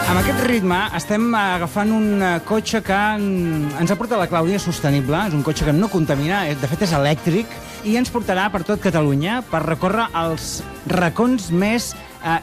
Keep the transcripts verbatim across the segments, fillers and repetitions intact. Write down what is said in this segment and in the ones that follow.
Amb aquest ritme estem agafant un cotxe que ens ha portat la Clàudia sostenible. És un cotxe que no contamina, de fet és elèctric, i ens portarà per tot Catalunya per recórrer els racons més eh,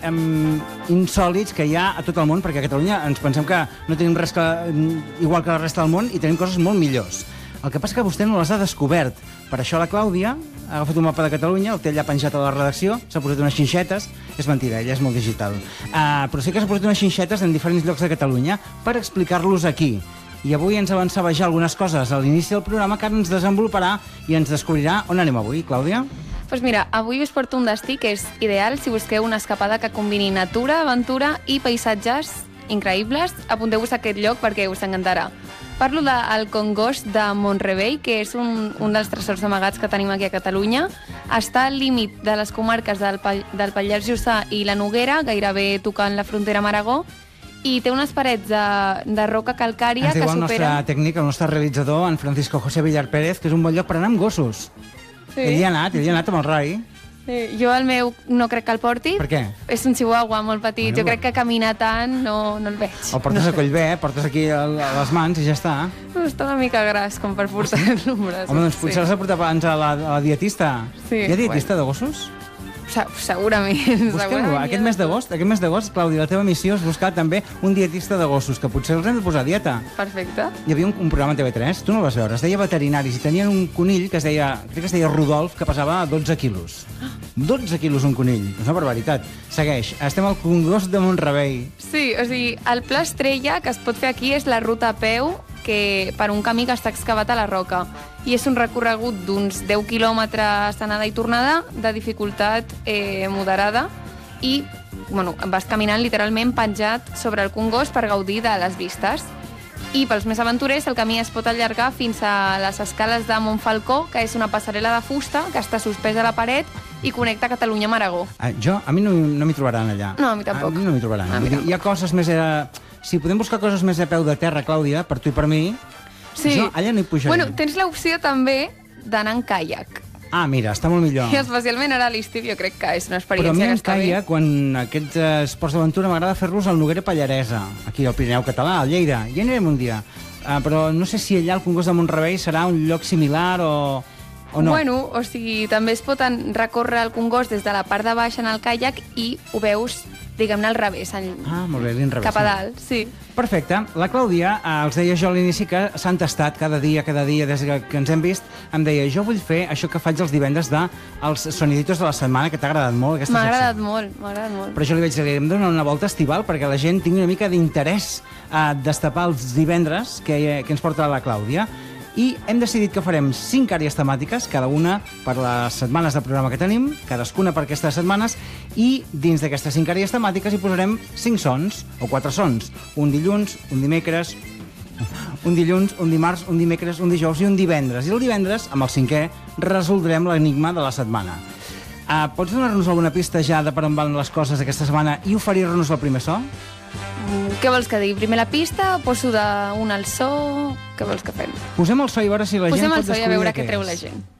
insòlits que hi ha a tot el món, perquè a Catalunya ens pensem que no tenim res que, igual que la resta del món i tenim coses molt millors. El que passa que vostè no les ha descobert. Per això la Clàudia ha agafat un mapa de Catalunya, el té allà penjat a la redacció, s'ha posat unes xinxetes, és mentira, ella és molt digital, uh, però sí que s'ha posat unes xinxetes en diferents llocs de Catalunya per explicar-los aquí. I avui ens avançava ja algunes coses a l'inici del programa que ara ens desenvoluparà i ens descobrirà on anem avui, Clàudia. Doncs pues mira, avui us porto un destí que és ideal si busqueu una escapada que combini natura, aventura i paisatges increïbles. Apunteu-vos a aquest lloc perquè us encantarà. Parlo del Congost de Mont-rebei, que és un, un dels tresors amagats que tenim aquí a Catalunya. Està al límit de les comarques del, del Pallars Jussà i la Noguera, gairebé tocant la frontera amb Aragó, i té unes parets de, de roca calcària que superen... Ens diu el nostre tècnic, el nostre realitzador, en Francisco José Villar Pérez, que és un bon lloc per anar amb gossos. Sí. Ell hi ha anat, ell hi ha anat amb el Rai. Sí, jo el meu no crec que el porti. Per què? És un chihuahua molt petit. Bueno, jo crec que caminar tant no, no el veig. El portes no a Collbé, portes aquí a les mans i ja està. No, està una mica gras com per portar-lo amb braços. Home, doncs potser sí. L'has de portar abans a la, a la dietista. Sí, hi ha dietista bueno. de gossos? Se segurament. Busquem-ho. Aquest mes d'agost, aquest mes d'agost, Clàudia, la teva missió és buscar també un dietista de gossos, que potser els hem de posar a dieta. Perfecte. Hi havia un, un programa a T V tres, tu no el vas veure, es deia Veterinaris, i tenien un conill que es deia, crec que es deia Rodolf, que pesava dotze quilos. dotze quilos un conill, és una barbaritat. Segueix, estem al Congost de Mont-rebei. Sí, o sigui, el pla estrella que es pot fer aquí és la ruta a peu, que per un camí que està excavat a la roca. I és un recorregut d'uns deu quilòmetres d'anada i tornada, de dificultat eh, moderada, i bueno, vas caminant literalment penjat sobre el Congost per gaudir de les vistes. I pels més aventurers el camí es pot allargar fins a les escales de Montfalcó, que és una passarel·la de fusta que està suspesa a la paret i connecta Catalunya amb Aragó. Ah, jo, a mi no, no m'hi trobaran allà. No, a mi tampoc. A mi no m'hi trobaran. A mi tampoc. Hi ha coses més... Eh... Si podem buscar coses més a peu de terra, Clàudia, per tu i per mi, sí. Jo allà no hi pujaré. Bueno, tens l'opció també d'anar en caiac. Ah, mira, està molt millor. I especialment ara a l'estiu jo crec que és una experiència Però a mi que en està bé. caiac, quan aquests eh, esports d'aventura m'agrada fer-los al Noguera Pallaresa, aquí al Pirineu Català, al Lleida. Ja anirem un dia. Uh, però no sé si allà al Congost de Mont-rebei serà un lloc similar o... o no. Bueno, o sigui, també es pot recórrer el Congost des de la part de baix en el caiac i ho veus, diguem-ne, al revés. En... Ah, molt bé, l'inrevés. Cap a dalt, sí. Perfecte. La Clàudia, eh, els deia jo a l'inici que s'han tastat cada dia, cada dia, des que ens hem vist, em deia, jo vull fer això que faig els divendres de els soniditos de la setmana, que t'ha agradat molt, aquesta secció. M'ha agradat secció. molt, m'ha agradat molt. Per això li vaig dir, hem de donar una volta estival perquè la gent tingui una mica d'interès a destapar els divendres que, que ens porta la Clàudia. I hem decidit que farem cinc àrees temàtiques, cada una per les setmanes de programa que tenim, cadascuna per aquestes setmanes, i dins d'aquestes cinc àrees temàtiques hi posarem cinc sons, o quatre sons. Un dilluns, un dimecres, un dilluns, un dimarts, un dimecres, un dijous i un divendres. I el divendres, amb el cinquè, resoldrem l'enigma de la setmana. Uh, pots donar-nos alguna pista ja de per on van les coses aquesta setmana i oferir-nos el primer so? Què vols que digui? Primer la pista? Poso d'un al so? Què vols que fem? Posem el so i a veure si la Posem gent pot el so i a descobrir veure què què treu és. la gent.